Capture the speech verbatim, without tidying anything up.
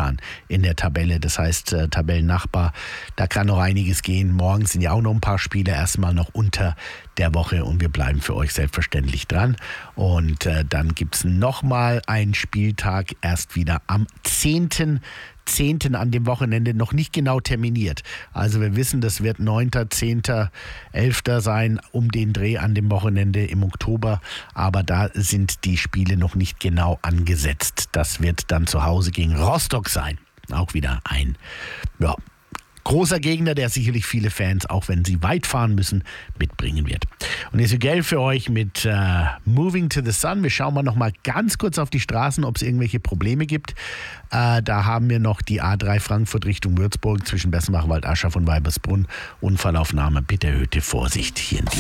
momentan in der Tabelle. Das heißt, äh, Tabellennachbar, da kann noch einiges gehen. Morgen sind ja auch noch ein paar Spiele, erstmal noch unter der Woche und wir bleiben für euch selbstverständlich dran. Und äh, dann gibt es nochmal einen Spieltag, erst wieder am zehnten zehnten an dem Wochenende, noch nicht genau terminiert. Also wir wissen, das wird neunter, zehnter, elfter sein, um den Dreh an dem Wochenende im Oktober. Aber da sind die Spiele noch nicht genau angesetzt. Das wird dann zu Hause gegen Rostock sein. Auch wieder ein, ja, großer Gegner, der sicherlich viele Fans, auch wenn sie weit fahren müssen, mitbringen wird. Und jetzt Geld für euch mit äh, Moving to the Sun. Wir schauen mal noch mal ganz kurz auf die Straßen, ob es irgendwelche Probleme gibt. Äh, da haben wir noch die A drei Frankfurt Richtung Würzburg zwischen Bessenbach, Waldaschaff und Weibersbrunn. Unfallaufnahme, bitte erhöhte Vorsicht hier in diesem